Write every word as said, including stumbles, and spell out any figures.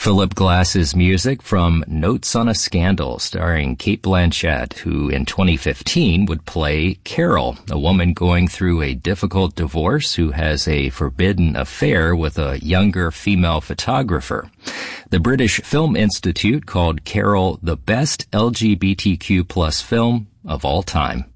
Philip Glass's music from Notes on a Scandal, starring Cate Blanchett, who in twenty fifteen would play Carol, a woman going through a difficult divorce who has a forbidden affair with a younger female photographer. The British Film Institute called Carol the best L G B T Q plus film of all time.